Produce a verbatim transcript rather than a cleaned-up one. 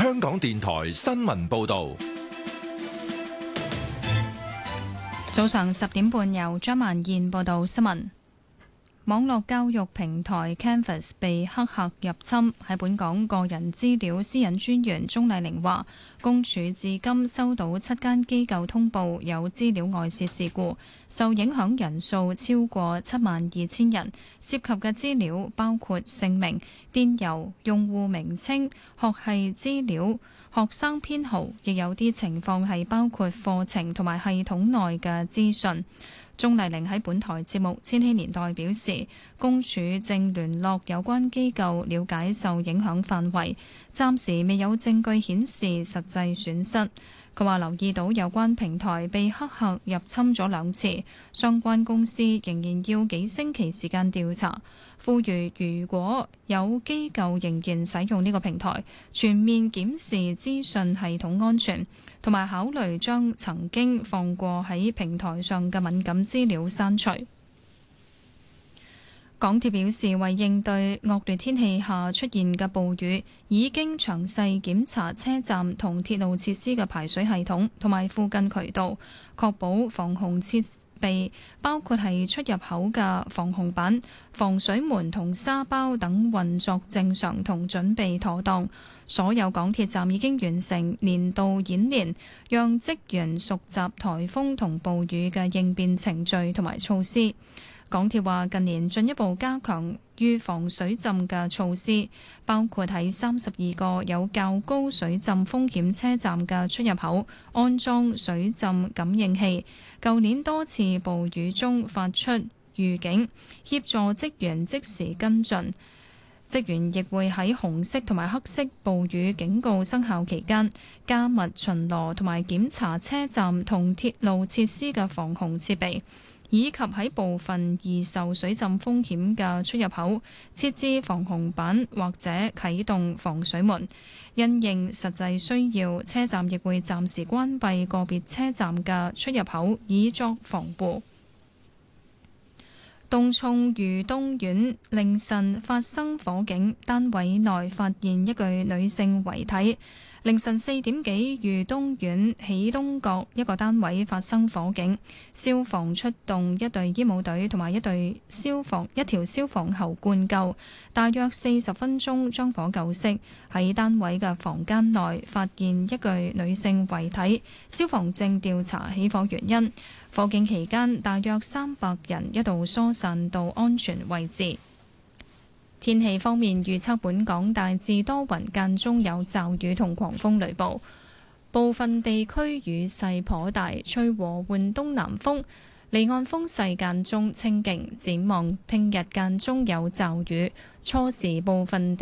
香港電台新聞報道。 早上十點半，由張萬燕報道新聞。網絡教育平台 Canvas 被黑客入侵，喺本港個人資料私隱專員鍾麗玲話，公署至今收到七間機構通報有資料外泄事故，受影響人數超過七萬二千人，涉及嘅資料包括姓名、電郵、用戶名稱、學系資料、學生編號，亦有啲情況係包括課程同埋系統內嘅資訊。鍾麗玲喺本台節目《千禧年代》表示，公署正聯絡有關機構了解受影響範圍，暫時未有證據顯示實際損失。佢話留意到有關平台被黑客入侵咗兩次，相關公司仍然要幾星期時間調查，呼籲如果有機構仍然使用呢個平台，全面檢視資訊系統安全，同埋考慮將曾經放過喺平台上嘅敏感資料刪除。港鐵表示，為應對惡劣天氣下出現嘅暴雨，已經詳細檢查車站同鐵路設施嘅排水系統同埋附近渠道，確保防洪設備，包括係出入口嘅防洪板、防水門同沙包等運作正常同準備妥當。所有港鐵站已經完成年度演練，讓職員熟習颱風同暴雨嘅應變程序同埋措施。港鐵話近年進一步加強預防水浸嘅措施，包括喺三十二個有較高水浸風險車站嘅出入口安裝水浸感應器。舊年多次暴雨中發出預警，協助職員即時跟進。職員亦會喺紅色同埋黑色暴雨警告生效期間，加密巡邏同埋檢查車站同鐵路設施嘅防洪設備，以及喺部分易受水浸風險嘅出入口設置防洪板或者啟動防水門。因應實際需要，車站亦會暫時關閉個別車站嘅出入口，以作防護。東涌裕東苑凌晨發生火警，單位內發現一具女性遺體。凌晨四點幾，裕東苑喜東閣一個單位發生火警，消防出動一隊醫務隊同埋一隊消防一條消防喉灌救，大約四十分鐘將火救熄。喺單位嘅房間內發現一具女性遺體，消防正調查起火原因。火警期間，大約三百人一度疏散到安全位置。天氣方面預測，本港大致多雲，間中有驟雨同狂風雷暴，部分地區雨勢頗大，吹和緩東南風，離岸風勢間中清勁。展望聽日間中有驟雨，初時部分地